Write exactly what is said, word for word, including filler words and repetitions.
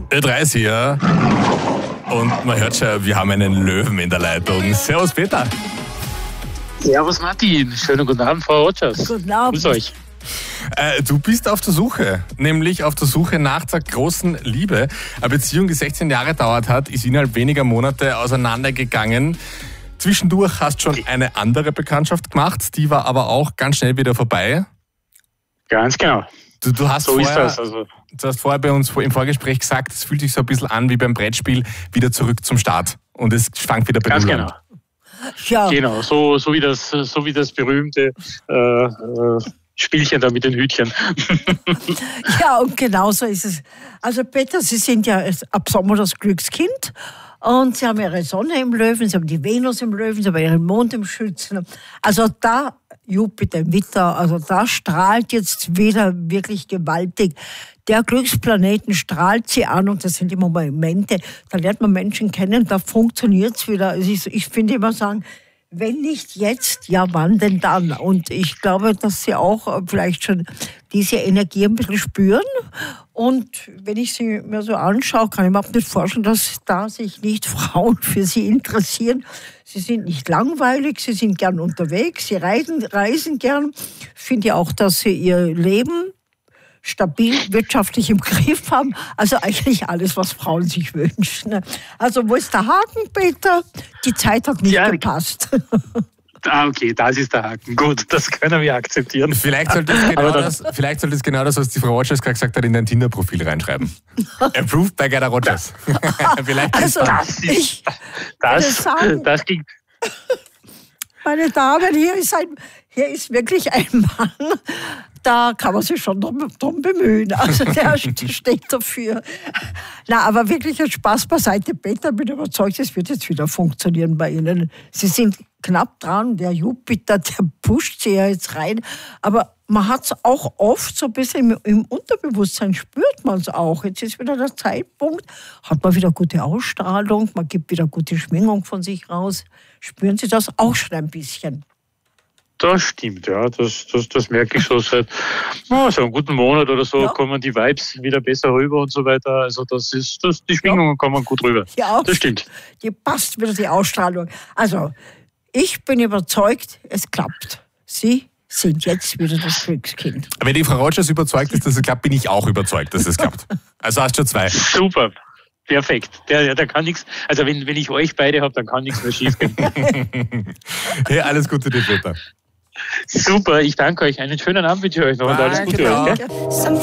Ö drei ist hier. Und man hört schon, wir haben einen Löwen in der Leitung. Servus, Peter. Servus, Martin. Schönen guten Abend, Frau Rogers. Guten Abend. Grüß euch. Äh, du bist auf der Suche, nämlich auf der Suche nach der großen Liebe. Eine Beziehung, die sechzehn Jahre gedauert hat, ist innerhalb weniger Monate auseinandergegangen. Zwischendurch hast du schon eine andere Bekanntschaft gemacht, die war aber auch ganz schnell wieder vorbei. Ganz genau. Du, du, hast So vorher, ist das. Also. du hast vorher bei uns im Vorgespräch gesagt, es fühlt sich so ein bisschen an wie beim Brettspiel, wieder zurück zum Start. Und es fängt wieder bei Ganz Null genau. an. Ja. Genau, so, so, wie das, so wie das berühmte äh, äh, Spielchen da mit den Hütchen. Ja, und genau so ist es. Also Peter, Sie sind ja ab Sommer das Glückskind und Sie haben Ihre Sonne im Löwen, Sie haben die Venus im Löwen, Sie haben Ihren Mond im Schützen. Also da, Jupiter im Widder, also da strahlt jetzt wieder wirklich gewaltig. Der Glücksplaneten strahlt sie an und das sind immer Momente, da lernt man Menschen kennen, da funktioniert es wieder. Also ich, ich finde immer sagen, wenn nicht jetzt, ja wann denn dann? Und ich glaube, dass Sie auch vielleicht schon diese Energie ein bisschen spüren. Und wenn ich Sie mir so anschaue, kann ich mir überhaupt nicht vorstellen, dass da sich nicht Frauen für Sie interessieren. Sie sind nicht langweilig, Sie sind gern unterwegs, Sie reisen, reisen gern. Ich finde auch, dass Sie Ihr Leben stabil wirtschaftlich im Griff haben. Also eigentlich alles, was Frauen sich wünschen. Also wo ist der Haken, Peter? Die Zeit hat nicht Ja, gepasst. Ah, okay, das ist der Haken. Gut, das können wir akzeptieren. Vielleicht sollte es genau, Aber das, vielleicht sollte es genau das, was die Frau Rogers gerade gesagt hat, in dein Tinder-Profil reinschreiben. Approved by Gerda Rogers. Vielleicht ist Also Das ich ist, das, würde sagen- das ging. Meine Damen, hier ist, ein, hier ist wirklich ein Mann, da kann man sich schon drum, drum bemühen. Also der steht dafür. Na, aber wirklich ein Spaß beiseite. Peter, bin überzeugt, es wird jetzt wieder funktionieren bei Ihnen. Sie sind knapp dran, der Jupiter, der pusht Sie ja jetzt rein. Aber man hat es auch oft so ein bisschen im, im Unterbewusstsein, spürt man es auch. Jetzt ist wieder der Zeitpunkt, hat man wieder gute Ausstrahlung, man gibt wieder gute Schwingung von sich raus. Spüren Sie das auch schon ein bisschen? Das stimmt, ja. Das, das, das merke ich so seit oh, so einem guten Monat oder so, Ja. kommen die Vibes wieder besser rüber und so weiter. Also das ist, das, die Schwingungen kommen gut rüber. Ja, auch. Das stimmt. Die passt wieder, die Ausstrahlung. Also, ich bin überzeugt, es klappt. Sie sind jetzt wieder das Glückskind. Wenn die Frau Rogers überzeugt ist, dass es klappt, bin ich auch überzeugt, dass es klappt. Also hast du schon zwei. Super. Perfekt. Der, der, der kann nichts, also wenn, wenn ich euch beide habe, dann kann nichts mehr schief gehen. Hey, alles Gute dir, Peter. Super, ich danke euch. Einen schönen Abend wünsche ich euch noch und alles Danke Gute dir euch. auch. Gell?